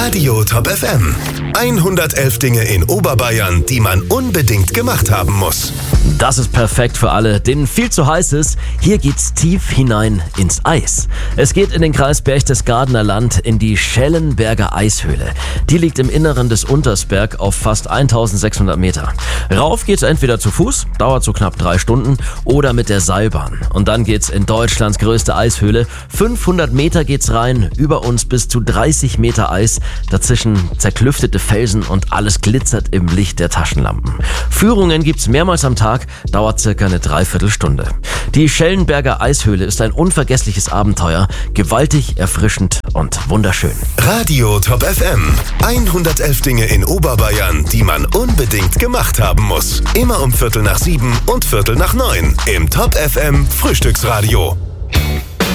Radio Top FM. 111 Dinge in Oberbayern, die man unbedingt gemacht haben muss. Das ist perfekt für alle, denen viel zu heiß ist. Hier geht's tief hinein ins Eis. Es geht in den Kreis Berchtesgadener Land in die Schellenberger Eishöhle. Die liegt im Inneren des Untersberg auf fast 1600 Meter. Rauf geht's entweder zu Fuß, dauert so knapp 3 Stunden, oder mit der Seilbahn. Und dann geht's in Deutschlands größte Eishöhle. 500 Meter geht's rein, über uns bis zu 30 Meter Eis, dazwischen zerklüftete Felsen und alles glitzert im Licht der Taschenlampen. Führungen gibt's mehrmals am Tag, dauert circa eine Dreiviertelstunde. Die Schellenberger Eishöhle ist ein unvergessliches Abenteuer, gewaltig, erfrischend und wunderschön. Radio Top FM. 111 Dinge in Oberbayern, die man unbedingt gemacht haben muss. Immer um 6:45 und 6:45 im Top FM Frühstücksradio.